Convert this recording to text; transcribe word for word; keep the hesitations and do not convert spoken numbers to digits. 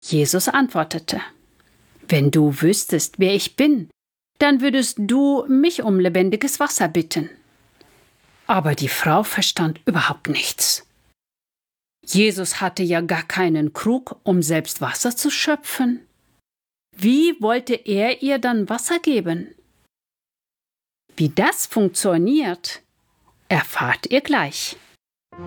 Jesus antwortete: Wenn du wüsstest, wer ich bin, dann würdest du mich um lebendiges Wasser bitten. Aber die Frau verstand überhaupt nichts. Jesus hatte ja gar keinen Krug, um selbst Wasser zu schöpfen. Wie wollte er ihr dann Wasser geben? Wie das funktioniert, erfahrt ihr gleich.